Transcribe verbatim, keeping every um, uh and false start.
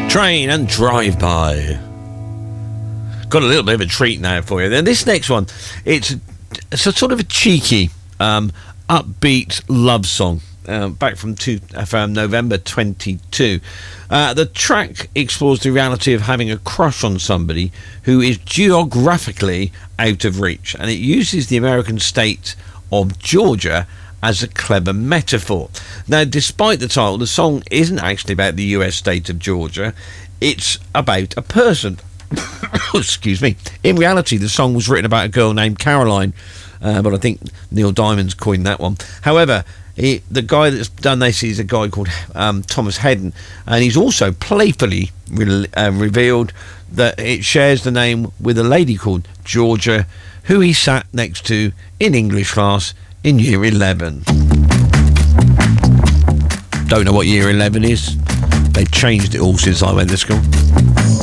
Train and Drive-By. Got a little bit of a treat now for you. Then this next one, it's, it's a sort of a cheeky, um, upbeat love song. Uh, back from, two, uh, from November twenty-two. Uh, the track explores the reality of having a crush on somebody who is geographically out of reach, and it uses the American state of Georgia as a clever metaphor. Now, despite the title, the song isn't actually about the U S state of Georgia. It's about a person. Excuse me. In reality, the song was written about a girl named Caroline, uh, but I think Neil Diamond's coined that one. However, he, the guy that's done this is a guy called um, Thomas Hedden, and he's also playfully re- uh, revealed that it shares the name with a lady called Georgia, who he sat next to in English class in year eleven. Don't know what year eleven is. They've changed it all since I went to school.